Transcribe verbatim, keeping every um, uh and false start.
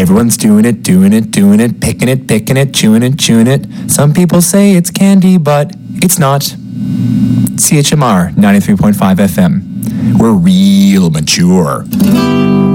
Everyone's doing it, doing it, doing it, picking it, picking it, chewing it, chewing it. Some people say it's candy, but it's not. C H M R ninety-three point five F M. We're real mature.